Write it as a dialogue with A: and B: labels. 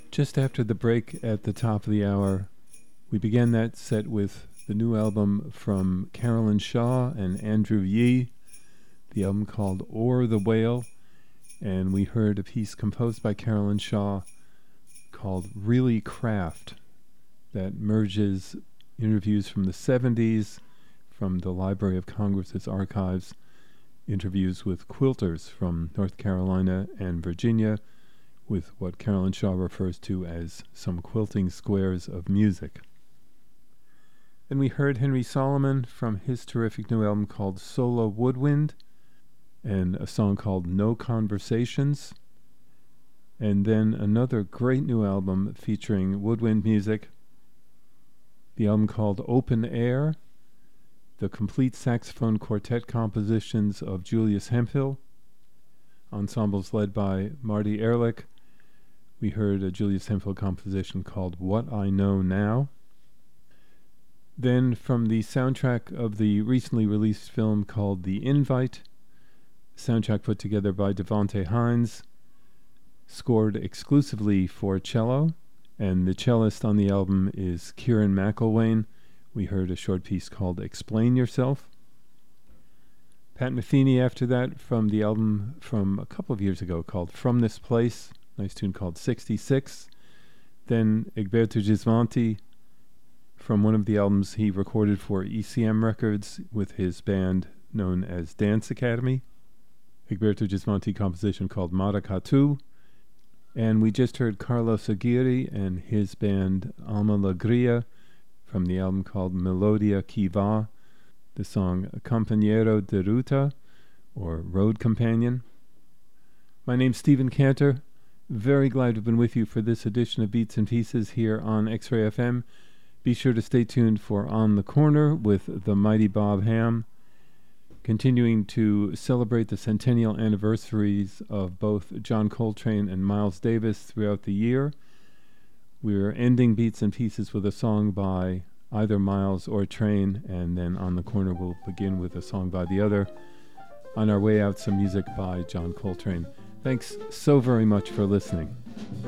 A: Just after the break at the top of the hour, we began that set with the new album from Carolyn Shaw and Andrew Yee, the album called O'er the Whale, and we heard a piece composed by Carolyn Shaw called Really Craft that merges interviews from the 70s, from the Library of Congress's archives, interviews with quilters from North Carolina and Virginia, with what Carolyn Shaw refers to as some quilting squares of music. Then we heard Henry Solomon from his terrific new album called Solo Woodwind, and a song called No Conversations, and then another great new album featuring woodwind music, the album called Open Air, the complete saxophone quartet compositions of Julius Hemphill, ensembles led by Marty Ehrlich. We heard a Julius Hemphill composition called What I Know Now. Then from the soundtrack of the recently released film called The Invite, soundtrack put together by Devonte Hines, scored exclusively for cello, and the cellist on the album is Kieran McElwain. We heard a short piece called Explain Yourself. Pat Metheny after that from the album from a couple of years ago called From This Place, nice tune called 66. Then Egberto Gismonti from one of the albums he recorded for ECM Records with his band known as Dance Academy. Egberto Gismonti composition called Maracatu. And we just heard Carlos Aguirre and his band Alma Alegria from the album called Melodia Que Va, the song Compañero de Ruta, or Road Companion. My name's Stephen Cantor. Very glad to have been with you for this edition of Beats and Pieces here on X-Ray FM. Be sure to stay tuned for On the Corner with the mighty Bob Ham, continuing to celebrate the centennial anniversaries of both John Coltrane and Miles Davis throughout the year. We're ending Beats and Pieces with a song by either Miles or Train, and then On the Corner we'll begin with a song by the other. On our way out, some music by John Coltrane. Thanks so very much for listening.